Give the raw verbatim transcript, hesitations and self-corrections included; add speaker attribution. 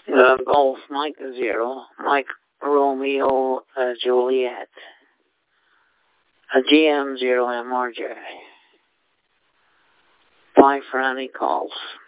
Speaker 1: Uh, Golf Mike Zero, Mike Romeo uh, Juliet, uh, G M Zero M R J. Bye for any calls.